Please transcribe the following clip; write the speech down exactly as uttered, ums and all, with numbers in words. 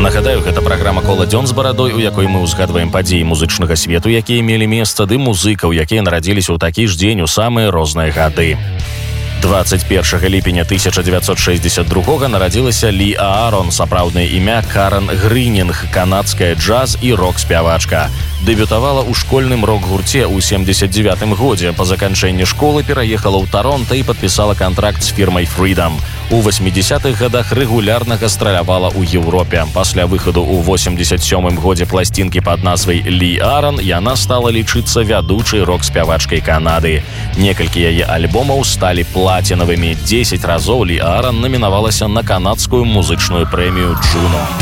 Нагадаю, гэта праграма «Кола дзён з барадой», у якой мы ўзгадваем падзеі музычнага свету, якія мелі месца, ды музыкаў, якія нарадзіліся ў такі ж дзень у самыя розныя гады. двадцать першага ліпеня тысяча дзевяцьсот шэсцьдзесят другога нарадзілася Лі Аарон, сапраўднае імя Карен Гринінг, канадская джаз і рок-спявачка. Дэбютавала ў школьным рок-гурце ў семьдесят девятым годзе. Па заканчэнні школы пераехала ў Таронта і падпісала кантракт з фірмай Freedom. У восьмідзесятых годах рэгулярна гастралявала ў Еўропе. Пасля выхаду ў восемьдесят сёмым годзе пласцінкі пад назвай Лі Аарон яна стала лічыцца вядучай рок-спявачкай Канады. Некалькі яе альбомаў сталі платінавымі. дзесяць разоў Лі Аарон намінавалася на канадскую музычную прэмію Джуно.